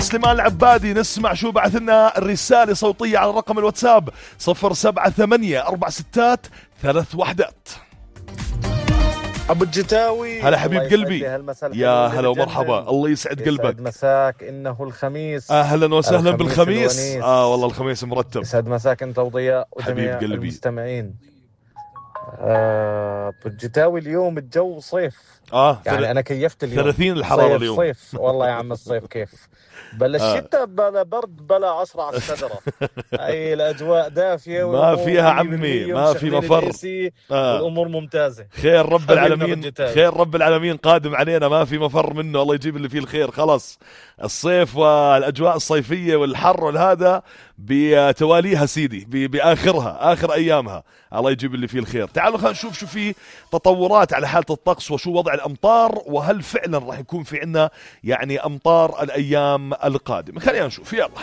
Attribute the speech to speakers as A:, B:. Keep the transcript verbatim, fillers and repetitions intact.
A: سليمان العبادي، نسمع شو بعث لنا رسالة صوتية على رقم الواتساب صفر سبعة ثمانية أربع ستات ثلاث وحدات.
B: أبو الجتاوي،
A: هلا حبيب قلبي، يا هلا ومرحبا، الله يسعد قلبك.
B: يسعد مساك، إنه الخميس.
A: أهلا وسهلا بالخميس. آه والله الخميس مرتب.
B: يسعد مساك أنت وضياء وجميع المستمعين. آه أبو الجتاوي، اليوم الجو صيف.
A: آه
B: يعني ثل... أنا كيفت اليوم
A: ثلاثين الحرارة
B: صيف
A: اليوم.
B: صيف والله يا عم، الصيف كيف بلا الشتاء بلا برد بلا عصر على الشجرة. أي الأجواء دافية
A: ما فيها عمي، ما في مفر.
B: آه. والأمور ممتازة.
A: خير رب العالمين، خير رب العالمين قادم علينا، ما في مفر منه، الله يجيب اللي فيه الخير. خلاص الصيف والأجواء الصيفية والحر والهذا بتواليها سيدي، بآخرها آخر أيامها، الله يجيب اللي فيه الخير. تعالوا خلينا نشوف شو في تطورات على حالة الطقس وشو وضع الأمطار، وهل فعلا راح يكون في عنا يعني أمطار الأيام القادمة. خلينا نشوف، يلا.